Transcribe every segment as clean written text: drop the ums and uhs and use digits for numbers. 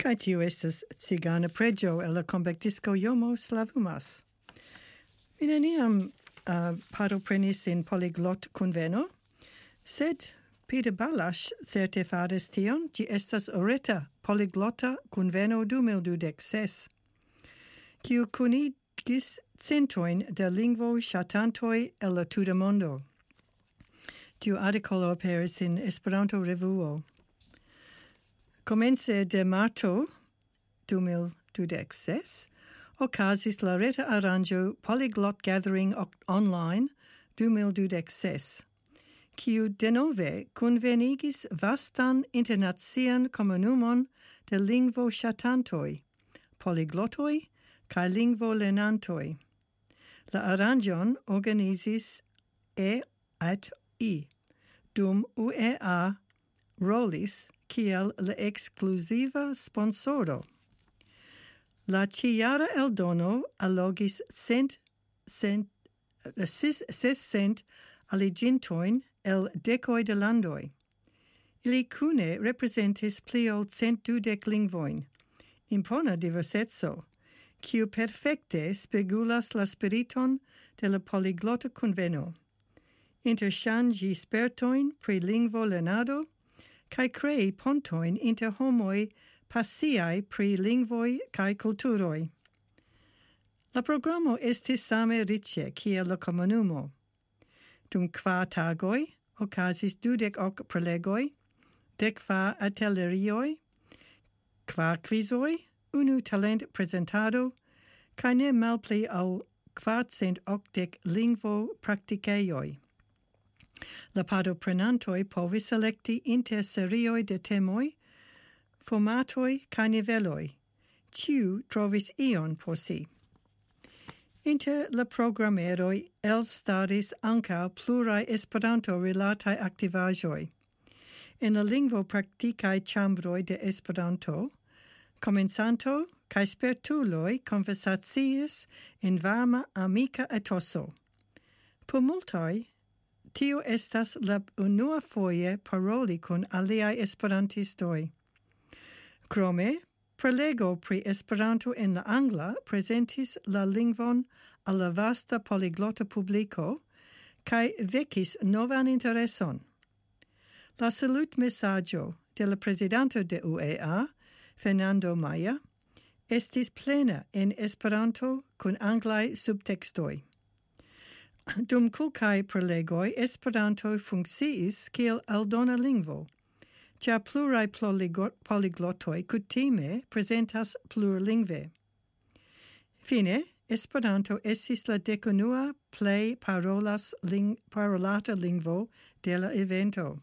Kai tiu estas cigana preĝo el la konvektisto Jomo Slavumas. Mi neniam partoprenis in polyglot kunveno, sed Peter Balas certe faris tion, ĝi estas oreta polyglota kunveno 2026, kiu kunigis centojn de lingvo-ŝatantoj el la tuta mondo. Tiu artikolo aperis in Esperanto revuo. Komence de marto 2026 okazis la reta aranĝo Polyglot Gathering Online 2026, kiu denove kunvenigis vastan internacian komunumon de lingvo-ŝatantoj, polyglotoj kaj lingvo-lernantoj. La aranĝon organizis E@I, dum UEA rolis kiel la ekskluziva sponsoro. La ĉiara eldono allogis 600 aliĝintojn el dekoj de landoj. Ili kune reprezentis pli ol 120 lingvojn. Impona diverseco, kiu perfekte spegulas la spiriton de la polyglota kunveno. Interŝanĝi spertojn pri lingvo-lernado kaj krei pontojn inter homoj pasiaj pri lingvoj kaj kulturoj. La programo estis same riĉe kiel la komunumo. Dum 4 tagoj okazis 20 prelegoj, 10 atelerioj, 4 kvizoj, 1 talent-prezentado kaj ne malpli ol 480 lingvo-praktikejoj. La partoprenantoj povis elekti inter serioj de temoj, formatoj kaj niveloj. Ĉiu trovis ion por si. Inter la programeroj elstaris ankaŭ pluraj Esperanto-rilataj aktivaĵoj. En la lingvo-praktikaj ĉambroj de Esperanto, komencanto kaj spertuloj konversaciis en varma amika etoso. Por multaj, tio estas la unua foje paroli kun aliaj esperantistoj. Krome, prelego pri Esperanto en la angla prezentis la lingvon al la vasta polyglota publiko kaj vekis novan intereson. La salutmesaĝo de la prezidanto de UEA, Fernando Maya, estis plena en Esperanto kun anglaj subtekstoj. Dum kelkaj prelegoj Esperanto funkciis kiel aldona lingvo, ĉar pluraj polyglotoj kutime prezentas plurlingve. Fine, Esperanto estis la dekunua plej parolata lingvo de la evento.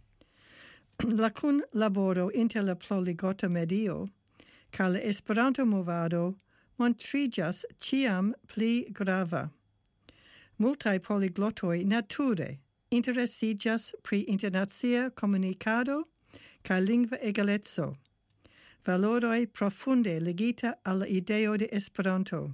La kunlaboro inter la polyglota medio kaj la Esperanto-movado montriĝas ĉiam pli grava. Multaj polyglotoj nature interesiĝas pri internacia komunikado kaj lingva egaleco, valoroj profunde ligita al la ideo de Esperanto.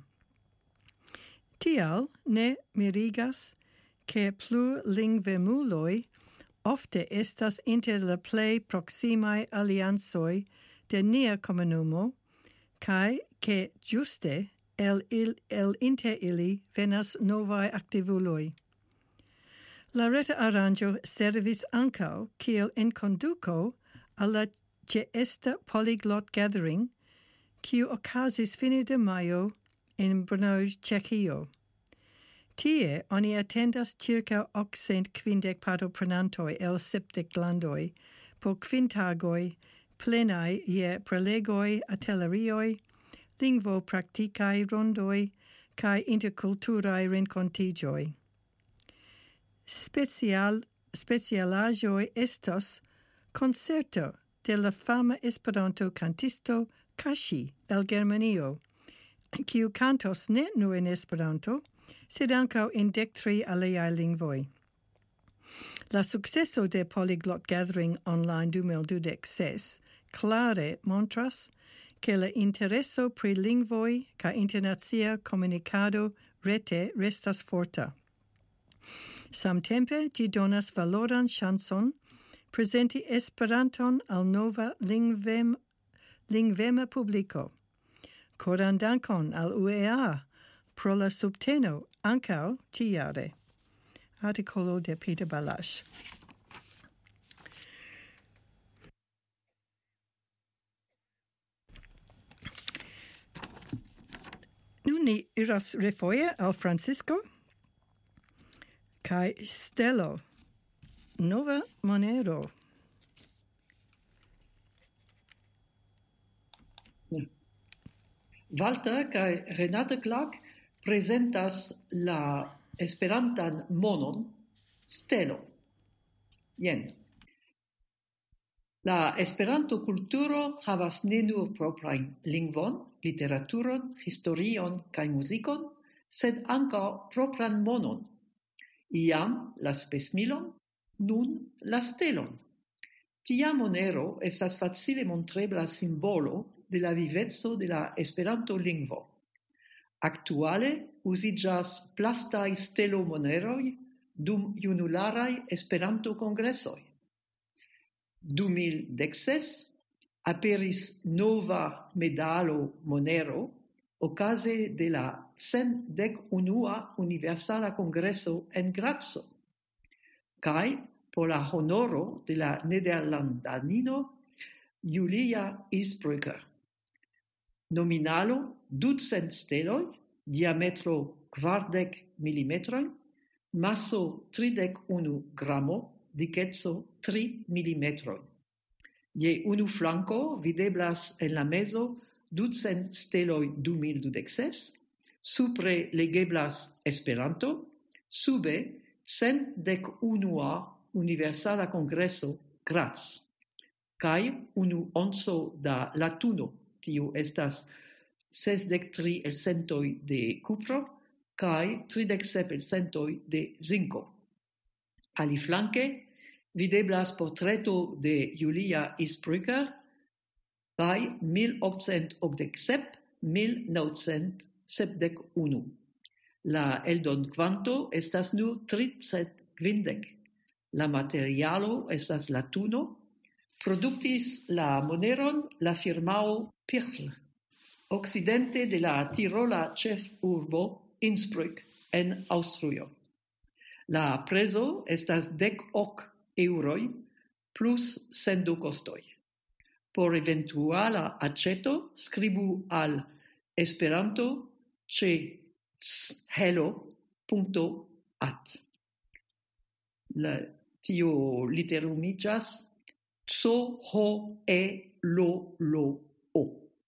Tial ne mirigas, ke plurlingvemuloj ofte estas inter la plej proksimaj aliancoj de nia komunumo kaj ke ĝuste el inter ili venas novaj aktivuloj. La reta aranĝo servis ankaŭ kiel enkonduko al la ĉeesta Polyglot Gathering, kiu okazis fine de majo en Brno, Ĉeĥio. Tie oni atendas ĉirkaŭ 850 partoprenantoj el 70 landoj por 5 tagoj plenaj je prelegoj, atelerioj, lingvo-praktikaj rondoj kaj interkulturaj renkontiĝoj. Specialaĵoj estos koncerto de la fama Esperanto-kantisto Kaŝi el Germanio, kiu kantos ne nur en Esperanto, sed ankaŭ en 13 aliaj lingvoj. La sukceso de Polyglot Gathering Online 2026 klare montras ke la intereso pri lingvoj kaj internacia komunikado rete restas forta. Samtempe ĝi donas valoran ŝancon prezenti Esperanton al nova lingvema publico. Koran dankon al UEA pro la subteno ankaŭ tiare. Artikolo de Peter Balasch. Nun ni iras refoje al Francisco kaj stelo. Nova monero. Walter kaj Renate Clark presentas la esperantan monon stelo. Jen. La Esperanto-kulturo havas ne nur proprajn lingvon, literaturon, historion kaj muzikon, sed ankaŭ propran monon. Iam la spesmilon, nun la stelon. Tia monero estas facile montrebla simbolo de la viveco de la Esperanto-lingvo. Aktuale uziĝas plastaj stelo-moneroj dum junularaj Esperanto-kongresoj. 2016 aperis nova medalo monero okaze de la 111ª Universala Kongreso en Graco, kaj por la honoro de la nederlandanino Julia Isbrugger. Nominalo 200 steloj, diametro 40 mm, maso 31 gramo, dikeco 3 mm. Je unu flanko videblas en la mezo 200 steloj 2026, supre legeblas Esperanto, sube 111ª Universala Kongreso Graz, kaj unu onco da latuno, tiu estas 63% de kupro kaj 37% de zinko. Aliflanke videblas portreto de Julia Isbrugger kaj 1887-1971. La eldon-kvanto estas nur 350. La materialo estas latuno. Produktis la moneron la firmao Pirl, okcidente de la Tirola ĉefurbo Innsbruck en Aŭstrujo. La prezo estas 10 euroj plus sendokostoj. Por eventuala aĉeto skribu al esperanto@hello.at. Tio literumiĝas Tso-ho-e-lo-lo-o.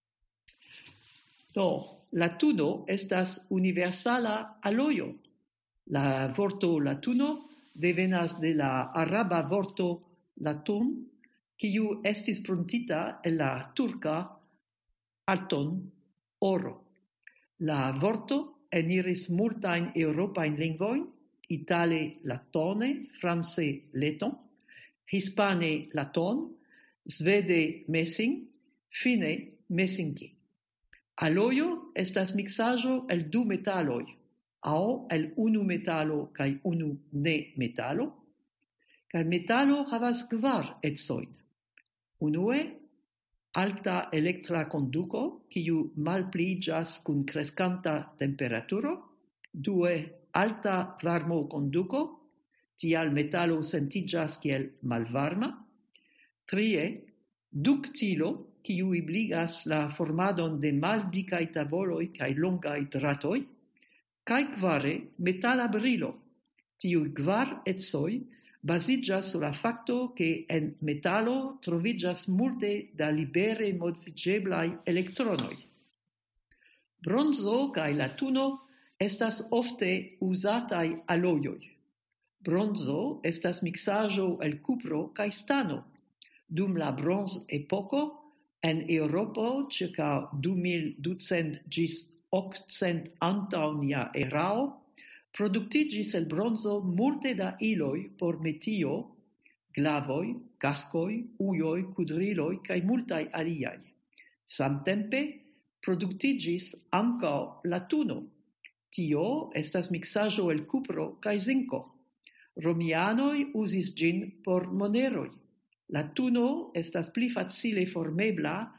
Latuno estas universala alojo. La vorto latuno devenas de la araba vorto latun, kiu estis pruntita en la turka alton oro. La vorto eniris multajn eŭropajn lingvojn, itale latone, france leton, hispane laton, svede messing, fine messinki. Alojo estas miksaĵo el du metaloj, aŭ el unu metalo kaj unu ne-metalo, kaj metalo havas 4 ecojn. Unue, alta elektra konduko, kiu malpliiĝas kun kreskanta temperaturo. Due, alta varmo-konduko, tial metalo sentiĝas kiel malvarma. Trie, duktilo, kiu ebligas la formadon de maldikaj tavoloj kaj longaj dratoj. Kaj kvare, metala brilo. Tiuj 4 ecoj baziĝas sur la fakto ke en metalo troviĝas multe da libere moviĝeblaj elektronoj. Bronzo kaj latuno estas ofte uzataj alojoj. Bronzo estas miksaĵo el kupro kaj stano. Dum la bronzepoko en Eŭropo ĉirkaŭ 2200 ĝis 800 antaŭ nia erao, produktiĝis el bronzo multe da iloj por metio, glavoj, kaskoj, ujoj, kudriloj kaj multaj aliaj. Samtempe produktiĝis ankaŭ latuno. Tio estas miksaĵo el kupro kaj zinko. Romianoj uzis ĝin por moneroj. Latuno estas pli facile formebla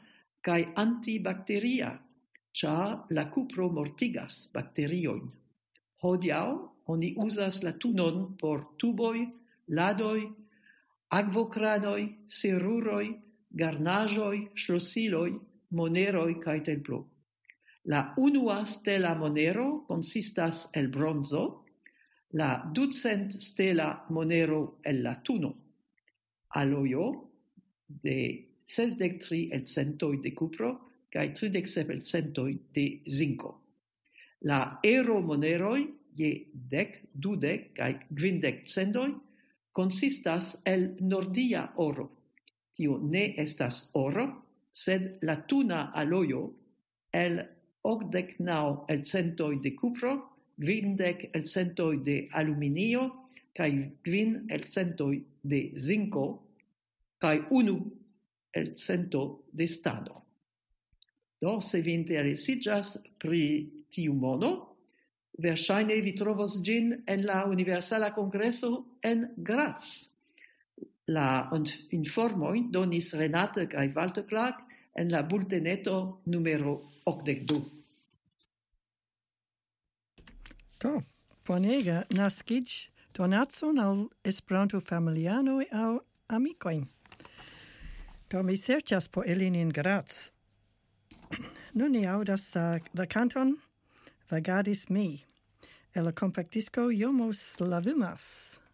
kaj antibakteria, ĉar la kupro mortigas bakteriojn. Hodiaŭ oni uzas la tunon por tuboj, ladoj, akvokranoj, seruroj, garnaĵoj, ŝlosiloj, moneroj kaj templo. La unua stela monero konsistas el bronzo, la 200 stela monero el la tuno, alojo de 63% de kupro kaj 37% de zinko. La euro moneroj je 10, 20 kaj 50 centoj konsistas el nordia oro. Tio ne estas oro, sed la tuna alojo el 89% de kupro, 20% de aluminio kaj 5% de zinko kaj 1% de stano. Do, se vi interesiĝas pri tiu mono, verŝajne vi trovos ĝin en la Universala Kongreso en Graz. La informojn donis Renate kaj Walter Clark en la bulteneto numero 82. Do, bonega naskiĝ donacon al Esperanto-familianoj aŭ amikojn. Do, mi serĉas por ilin in Graz. Nun ni aŭdas la kanton Vagadis mi, el la kompaktdisko Jomos Lavumas.